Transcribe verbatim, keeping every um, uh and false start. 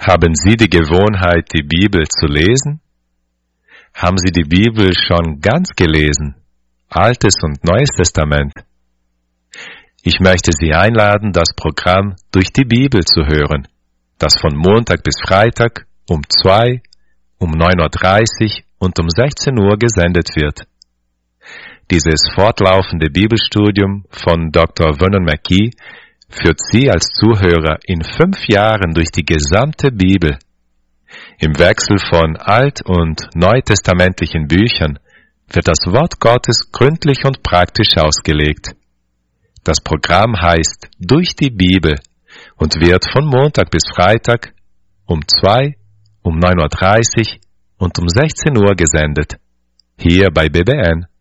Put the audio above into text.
Haben Sie die Gewohnheit, die Bibel zu lesen? Haben Sie die Bibel schon ganz gelesen? Altes und Neues Testament? Ich möchte Sie einladen, das Programm Durch die Bibel zu hören, das von Montag bis Freitag um zwei, um neun Uhr dreißig und um sechzehn Uhr gesendet wird. Dieses fortlaufende Bibelstudium von Doktor Vernon McGee führt Sie als Zuhörer in fünf Jahren durch die gesamte Bibel. Im Wechsel von alt- und neutestamentlichen Büchern wird das Wort Gottes gründlich und praktisch ausgelegt. Das Programm heißt Durch die Bibel und wird von Montag bis Freitag um zwei, um neun Uhr dreißig und um sechzehn Uhr gesendet. Hier bei B B N.